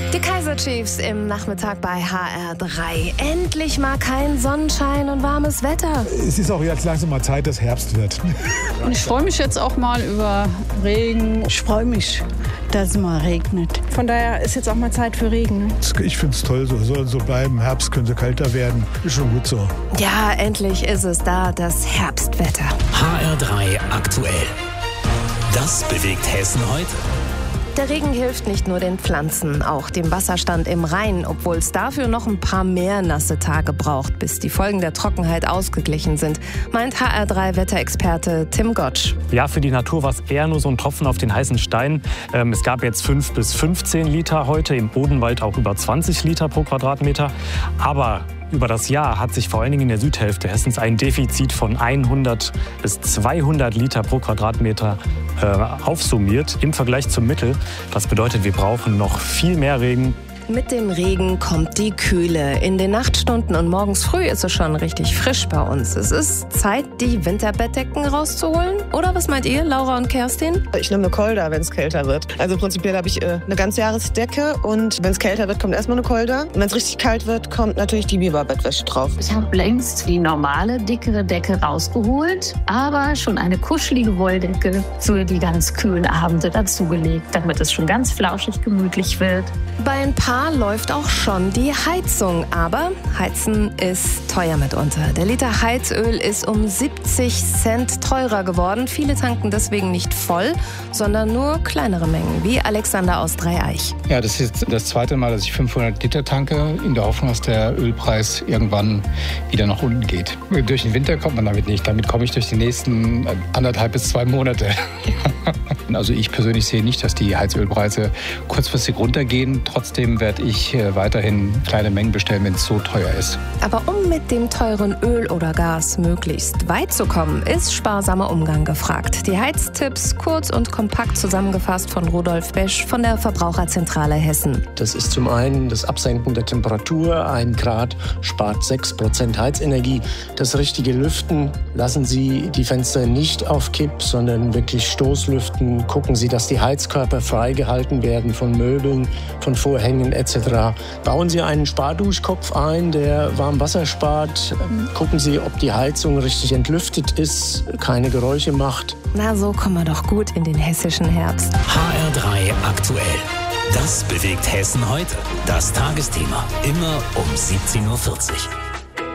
Die Kaiser Chiefs im Nachmittag bei HR3. Endlich mal kein Sonnenschein und warmes Wetter. Es ist auch jetzt langsam mal Zeit, dass Herbst wird. Und ich freue mich jetzt auch mal über Regen. Ich freue mich, dass es mal regnet. Von daher ist jetzt auch mal Zeit für Regen. Ich finde es toll, soll so bleiben. Herbst könnte kälter werden. Ist schon gut so. Ja, endlich ist es da, das Herbstwetter. HR3 aktuell. Das bewegt Hessen heute. Der Regen hilft nicht nur den Pflanzen, auch dem Wasserstand im Rhein, obwohl es dafür noch ein paar mehr nasse Tage braucht, bis die Folgen der Trockenheit ausgeglichen sind, meint HR3-Wetterexperte Tim Gottsch. Ja, für die Natur war es eher nur so ein Tropfen auf den heißen Stein. Es gab jetzt 5 bis 15 Liter heute, im Odenwald auch über 20 Liter pro Quadratmeter. Aber über das Jahr hat sich vor allen Dingen in der Südhälfte Hessens ein Defizit von 100 bis 200 Liter pro Quadratmeter aufsummiert im Vergleich zum Mittel. Das bedeutet, wir brauchen noch viel mehr Regen. Mit dem Regen kommt die Kühle. In den Nachtstunden und morgens früh ist es schon richtig frisch bei uns. Es ist Zeit, die Winterbettdecken rauszuholen. Oder was meint ihr, Laura und Kerstin? Ich nehme eine Kolda, wenn es kälter wird. Also prinzipiell habe ich eine Ganzjahresdecke und wenn es kälter wird, kommt erstmal eine Kolda. Und wenn es richtig kalt wird, kommt natürlich die Biberbettwäsche drauf. Ich habe längst die normale, dickere Decke rausgeholt, aber schon eine kuschelige Wolldecke für die ganz kühlen Abende dazugelegt, damit es schon ganz flauschig gemütlich wird. Bei ein paar läuft auch schon die Heizung, aber Heizen ist teuer mitunter. Der Liter Heizöl ist um 70 Cent teurer geworden. Viele tanken deswegen nicht voll, sondern nur kleinere Mengen, wie Alexander aus Dreieich. Ja, das ist das zweite Mal, dass ich 500 Liter tanke, in der Hoffnung, dass der Ölpreis irgendwann wieder nach unten geht. Durch den Winter kommt man damit nicht. Damit komme ich durch die nächsten 1,5 bis 2 Monate. Also ich persönlich sehe nicht, dass die Heizölpreise kurzfristig runtergehen. Trotzdem werde ich weiterhin kleine Mengen bestellen, wenn es so teuer ist. Aber um mit dem teuren Öl oder Gas möglichst weit zu kommen, ist sparsamer Umgang gefragt. Die Heiztipps kurz und kompakt zusammengefasst von Rudolf Besch von der Verbraucherzentrale Hessen. Das ist zum einen das Absenken der Temperatur. 1 Grad spart 6% Heizenergie. Das richtige Lüften. Lassen Sie die Fenster nicht auf Kipp, sondern wirklich Stoßlüften. Gucken Sie, dass die Heizkörper freigehalten werden von Möbeln, von Vorhängen etc. Bauen Sie einen Sparduschkopf ein, der warm Wasser spart. Gucken Sie, ob die Heizung richtig entlüftet ist, keine Geräusche macht. Na, so kommen wir doch gut in den hessischen Herbst. HR3 aktuell. Das bewegt Hessen heute. Das Tagesthema. Immer um 17:40 Uhr.